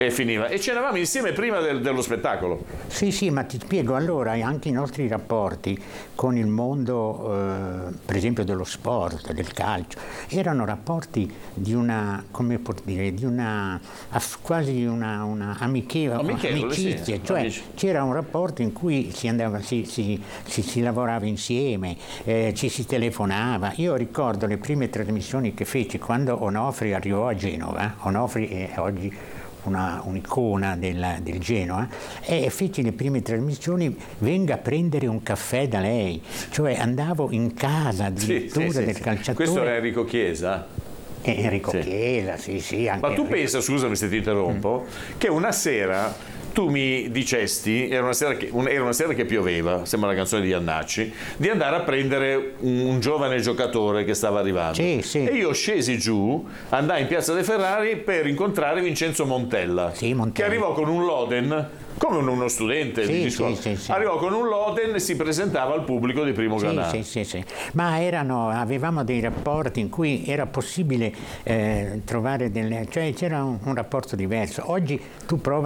e finiva. E cenavamo insieme prima dello spettacolo. Sì, ma ti spiego, allora anche i nostri rapporti con il mondo, per esempio dello sport, del calcio, erano rapporti di una, come può dire, di una quasi una amicizia, sì, cioè amici. c'era un rapporto in cui si andava, si lavorava insieme, ci si telefonava. Io ricordo le prime trasmissioni che feci quando Onofri arrivò a Genova. Onofri è oggi un'icona del Genoa, e feci le prime trasmissioni, venga a prendere un caffè da lei, cioè andavo in casa addirittura del calciatore. Questo era Enrico Chiesa? Enrico Chiesa, sì, anche. Ma tu pensa, scusami se ti interrompo, che una sera tu mi dicesti, era una sera che pioveva, sembra la canzone di Iannacci, di andare a prendere un giovane giocatore che stava arrivando. Sì. E io scesi giù, andai in Piazza dei Ferrari per incontrare Vincenzo Montella, che arrivò con un Loden, come uno studente di scuola. Sì. Arrivò con un Loden e si presentava al pubblico di Primo Canale. Sì. Ma avevamo dei rapporti in cui era possibile trovare cioè c'era un rapporto diverso. Oggi tu prova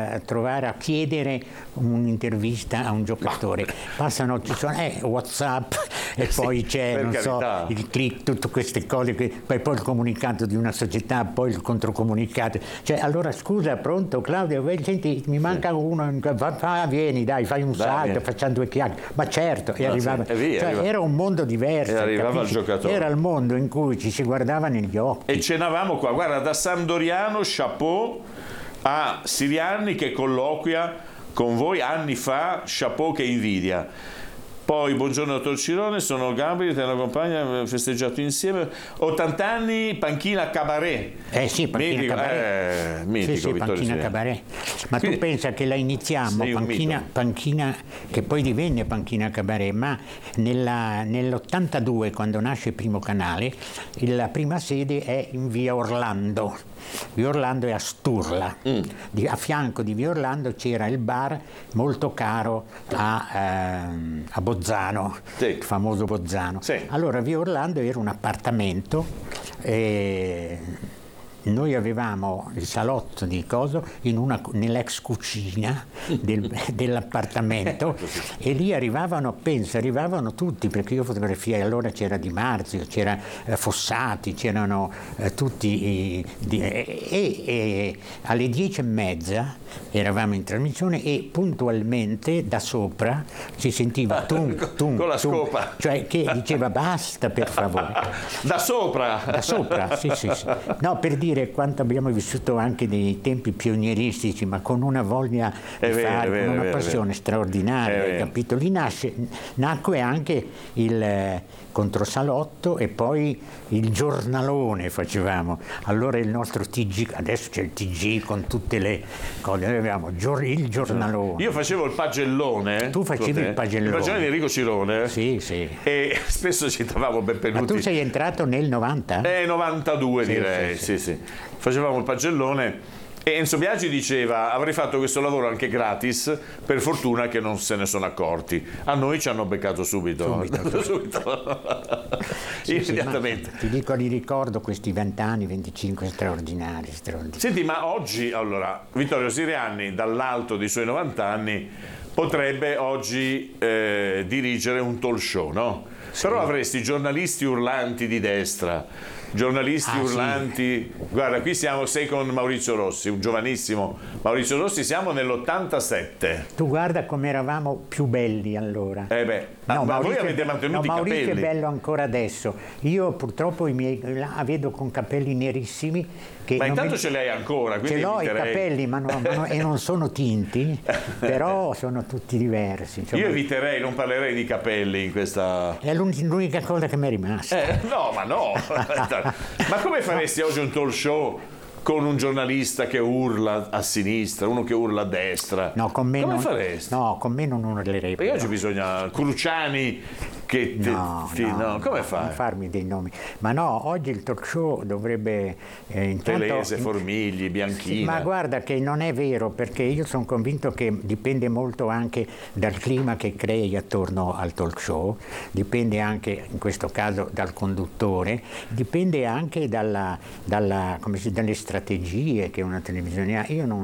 a chiedere un'intervista a un giocatore, ci sono WhatsApp e poi c'è il click, tutte queste cose, poi il comunicato di una società, poi il controcomunicato. Cioè, allora scusa, pronto Claudio, senti, mi manca uno, vieni dai, fai un salto, facciamo due chiacchiere. Ma certo, e arrivava. Era un mondo diverso. E arrivava il giocatore. Era il mondo in cui ci si guardava negli occhi. E cenavamo qua, guarda, da Sandoriano, chapeau, a Sirianni che colloquia con voi anni fa, chapeau che invidia. Poi, buongiorno dottor Cirone, sono Gabriele, te la compagna, abbiamo festeggiato insieme. 80 anni, panchina cabaret. Sì, panchina mitico, cabaret. Mitico, Vittorio panchina cabaret. Ma tu pensa che la iniziamo, panchina, che poi divenne panchina cabaret, ma nell'82, quando nasce Primo Canale, la prima sede è in via Orlando. Via Orlando è a Sturla. A fianco di via Orlando c'era il bar molto caro a Bozzano, il famoso Bozzano. Allora via Orlando era un appartamento, noi avevamo il salotto di coso nell'ex cucina dell'appartamento e lì arrivavano tutti, perché io fotografiai, allora c'era Di Marzio, c'era Fossati, c'erano tutti e alle 10:30 eravamo in trasmissione e puntualmente da sopra si sentiva tum con la scopa, cioè che diceva basta per favore. Da sopra, sì. No, per dire quanto abbiamo vissuto anche dei tempi pionieristici, ma con una voglia di fare, con una passione straordinaria, hai capito? Lì nacque anche il controsalotto e poi il giornalone facevamo. Allora il nostro TG, adesso c'è il TG con tutte le cose, noi avevamo il giornalone. Io facevo il pagellone. Tu facevi il pagellone. Il pagellone di Enrico Cirone. Sì. E spesso citavamo Benvenuti. Ma tu sei entrato nel 90? 92 direi, sì. Facevamo il pagellone e Enzo Biagi diceva avrei fatto questo lavoro anche gratis, per fortuna che non se ne sono accorti. A noi ci hanno beccato subito. Immediatamente. Ti dico, li ricordo questi 20 anni, 25 straordinari. Senti, ma oggi, allora, Vittorio Sirianni dall'alto dei suoi 90 anni potrebbe oggi dirigere un talk show, no? Però avresti giornalisti urlanti di destra, giornalisti urlanti. Guarda, qui sei con Maurizio Rossi, un giovanissimo Maurizio Rossi, siamo nell'87. Tu guarda come eravamo più belli allora. Ma voi avete mantenuto i capelli. Maurizio è bello ancora adesso. Io purtroppo i miei la vedo con capelli nerissimi. Ma intanto ce li hai ancora, quindi ce l'ho i capelli, e non sono tinti, però sono tutti diversi. Insomma. Io eviterei, non parlerei di capelli in questa. È l'unica cosa che mi è rimasta. No. Ma come faresti oggi un talk show con un giornalista che urla a sinistra, uno che urla a destra? No, con me come faresti? No, con me non urlerei. Perché oggi bisogna Cruciani che come fai? Non farmi dei nomi. Ma no, oggi il talk show dovrebbe Telese, Formigli, Bianchina. Sì, ma guarda che non è vero, perché io sono convinto che dipende molto anche dal clima che crei attorno al talk show, dipende anche in questo caso dal conduttore, dipende anche dalle strategie che una televisione ha. Io non